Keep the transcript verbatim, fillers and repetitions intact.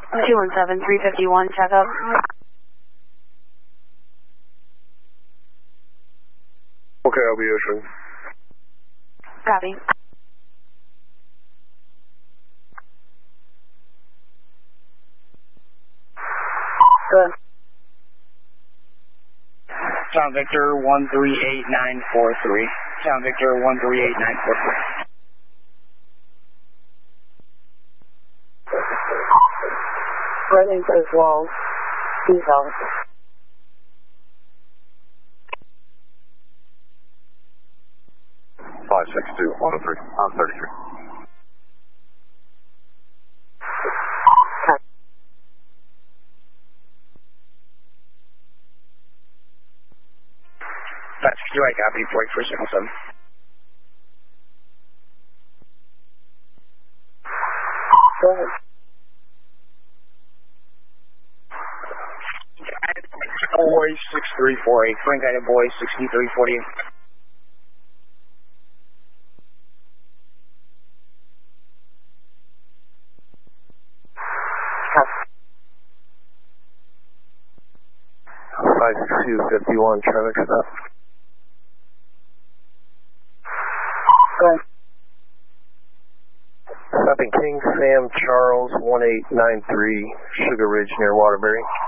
two one seven, three fifty-one, check up. Okay, I'll be issuing. Copy. Good. Tom Victor, one three eight nine four three. Tom Victor, one three eight nine four three. Running those walls. Please help. five six two, one oh three, I'm thirty-three. That's Q I copy, break for signal seven. Go ahead. Boy six three four eight, Frank Ida Boy sixty-three forty-eight. five six two, fifty-one, traffic stop. Go ahead. Stopping King Sam Charles, one eight nine three, Sugar Ridge near Waterbury.